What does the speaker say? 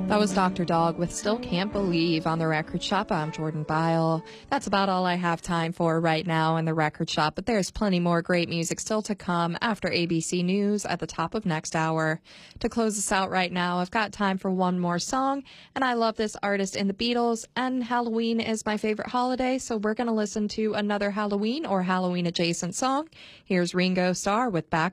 That was Dr. Dog with Still Can't Believe on the Record Shop. I'm Jordan Byle. That's about all I have time for right now in the Record Shop, but there's plenty more great music still to come after ABC News at the top of next hour. To close us out right now, I've got time for one more song, and I love this artist in the Beatles, and Halloween is my favorite holiday, so we're going to listen to another Halloween or Halloween-adjacent song. Here's Ringo Starr with Back